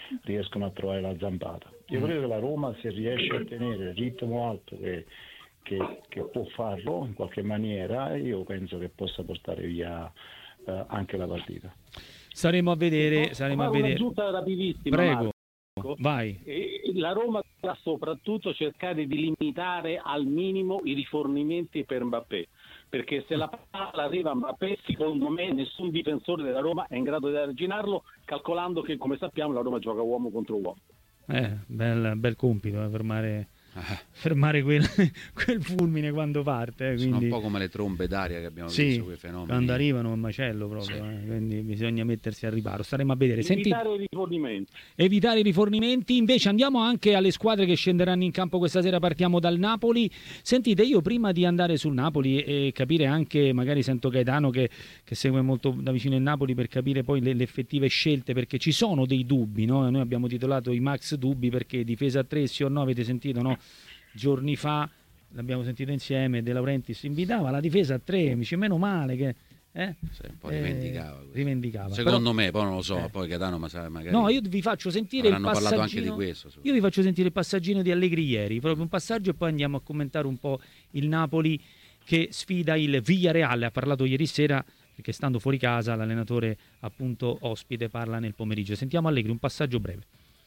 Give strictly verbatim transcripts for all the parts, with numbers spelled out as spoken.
riescono a trovare la zampata. Io credo che la Roma, se riesce a tenere il ritmo alto che, che, che può farlo in qualche maniera, io penso che possa portare via eh, anche la partita. Saremo a vedere, saremo a vedere. Un'aggiunta rapidissima, Prego, Marco. vai. E la Roma dovrà soprattutto cercare di limitare al minimo i rifornimenti per Mbappé, perché se la palla arriva a Mbappé, secondo me nessun difensore della Roma è in grado di arginarlo, calcolando che, come sappiamo, la Roma gioca uomo contro uomo. Eh, bel, bel compito, eh, fermare, fermare quel, quel fulmine quando parte. Eh, quindi... Sono un po' come le trombe d'aria che abbiamo sì, visto, quei fenomeni. Quando arrivano è un macello proprio, sì. eh, quindi bisogna mettersi al riparo. Staremo a vedere. Evitare Senti... i rifornimenti. Evitare i rifornimenti. Invece andiamo anche alle squadre che scenderanno in campo questa sera. Partiamo dal Napoli. Sentite, io prima di andare sul Napoli e capire anche, magari sento Gaetano che, che segue molto da vicino il Napoli, per capire poi le, le effettive scelte, perché ci sono dei dubbi, no? Noi abbiamo titolato i Max dubbi, perché difesa a tre sì o no, avete sentito, no? Giorni fa l'abbiamo sentito insieme, De Laurentiis invitava la difesa a tre, mi dice meno male che eh? Sì, un po' rivendicava, eh, rivendicava. Secondo Però, me, poi non lo so, eh. poi Gaetano ma magari no, io vi faccio sentire il passaggino, parlato anche di questo, io vi faccio sentire il passaggino di Allegri ieri, proprio un passaggio, e poi andiamo a commentare un po' il Napoli che sfida il Villarreal. Ha parlato ieri sera, perché stando fuori casa l'allenatore appunto ospite parla nel pomeriggio. Sentiamo Allegri, un passaggio breve.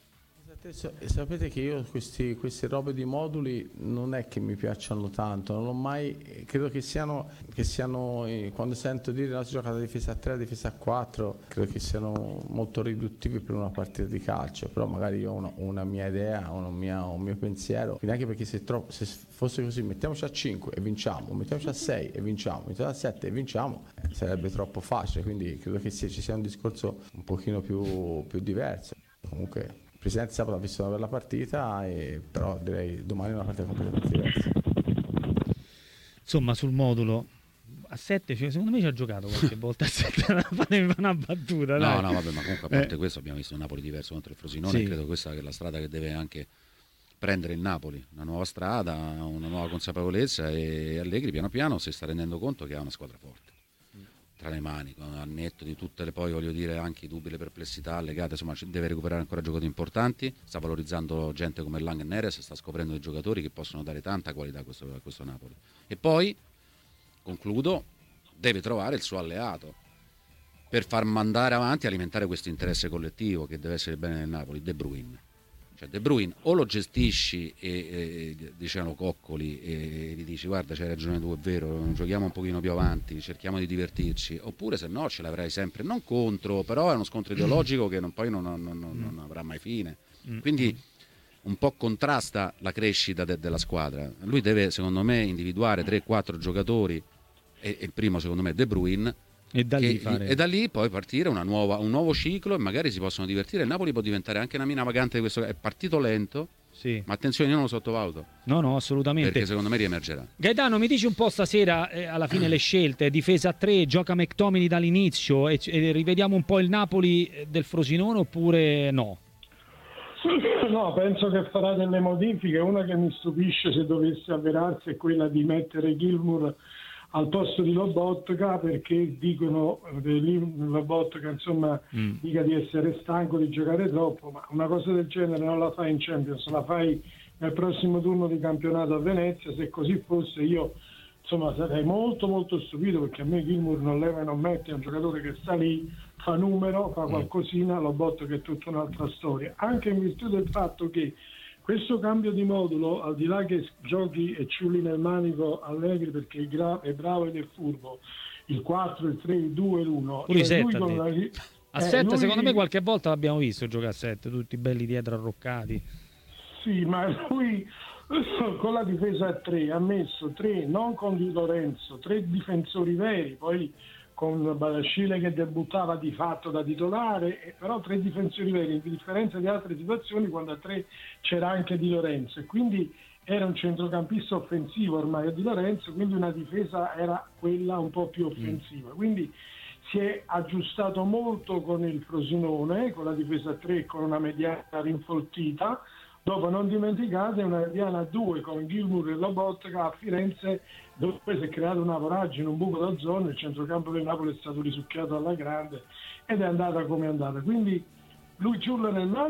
Sapete che io questi, queste robe di moduli non è che mi piacciono tanto, non ho mai, credo che siano, che siano quando sento dire no, si gioca da difesa a tre, difesa a quattro, credo che siano molto riduttivi per una partita di calcio, però magari io ho una, una mia idea, una mia, un mio pensiero, quindi anche perché se, troppo, se fosse così mettiamoci a cinque e vinciamo, mettiamoci a sei e vinciamo, mettiamoci a sette e vinciamo, eh, sarebbe troppo facile, quindi credo che sia, ci sia un discorso un pochino più, più diverso. Comunque il Presidente sabato ha visto per la partita, e però direi domani è una partita completamente diversa. Insomma, sul modulo a sette, cioè, secondo me ci ha giocato qualche volta a sette, fatemi una battuta. No, dai. no, vabbè, ma comunque a parte eh. questo abbiamo visto un Napoli diverso contro il Frosinone, sì. E credo questa è la strada che deve anche prendere il Napoli, una nuova strada, una nuova consapevolezza, e Allegri piano piano si sta rendendo conto che ha una squadra forte tra le mani, al netto di tutte le, poi voglio dire, anche i dubbi, le perplessità legate, insomma deve recuperare ancora giocatori importanti, sta valorizzando gente come Lang e Neres, sta scoprendo dei giocatori che possono dare tanta qualità a questo, a questo Napoli. E poi, concludo, deve trovare il suo alleato per far mandare avanti e alimentare questo interesse collettivo che deve essere bene nel Napoli, De Bruyne. Cioè De Bruyne o lo gestisci e, e dicevano Coccoli e gli dici guarda c'hai ragione tu, è vero, giochiamo un pochino più avanti, cerchiamo di divertirci, oppure se no ce l'avrai sempre, non contro, però è uno scontro ideologico che non, poi non, non, non, non avrà mai fine, quindi un po' contrasta la crescita de, della squadra. Lui deve secondo me individuare tre quattro giocatori, e, e il primo secondo me è De Bruyne, E da, lì che, fare... e da lì poi partire una nuova, un nuovo ciclo, e magari si possono divertire. Il Napoli può diventare anche una mina vagante di questo, è partito lento, sì. Ma attenzione, io non lo sottovaluto. No, no, assolutamente. Perché secondo me riemergerà. Gaetano, mi dici un po' stasera, eh, alla fine le scelte, difesa a tre, gioca McTominay dall'inizio e, e rivediamo un po' il Napoli del Frosinone, oppure no? No, penso che farà delle modifiche. Una che mi stupisce, se dovesse avverarsi, è quella di mettere Gilmour al posto di Lobotka, perché dicono che Lobotka insomma mm. dica di essere stanco di giocare troppo, ma una cosa del genere non la fai in Champions, la fai nel prossimo turno di campionato a Venezia. Se così fosse io insomma sarei molto molto stupito, perché a me Gilmour non leva e non mette, è un giocatore che sta lì, fa numero, fa qualcosina. Lobotka è tutta un'altra storia, anche in virtù del fatto che questo cambio di modulo, al di là che giochi e ciuli nel manico Allegri perché è, gra- è bravo ed è furbo, il quattro, il tre, il due, l'uno. Pure cioè sette, la... a sette eh, lui... secondo me qualche volta l'abbiamo visto giocare a sette, tutti belli dietro arroccati. Sì, ma lui con la difesa a tre ha messo tre, non con Di Lorenzo, tre difensori veri, poi con Badascile che debuttava di fatto da titolare, però tre difensori veri, in differenza di altre situazioni quando a tre c'era anche Di Lorenzo, e quindi era un centrocampista offensivo ormai a Di Lorenzo, quindi una difesa era quella un po' più offensiva. Quindi si è aggiustato molto con il Frosinone, con la difesa a tre e con una mediana rinfoltita. Dopo non dimenticate una mediana a due con Gilmour e Lobotka a Firenze, dove poi si è creata una voragine, un buco d'ozono, il centrocampo del Napoli è stato risucchiato alla grande ed è andata come è andata. Quindi lui ciulla nel